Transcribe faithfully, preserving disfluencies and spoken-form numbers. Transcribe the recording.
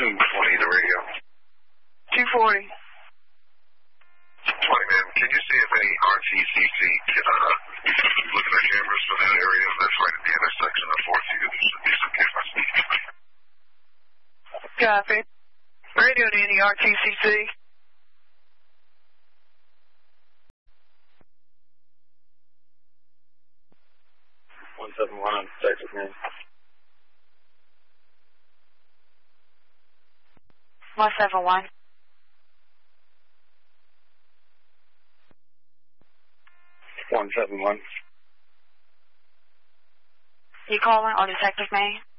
two twenty, the radio. two forty. twenty, ma'am. Can you see if any R T C C can uh, look at the cameras for that area? That's right at the intersection of fourth. There should be some cameras. Copy. Radio to any R T C C. one seven one on Texas, man. one seven one. one seven one. You calling on Detective Maine?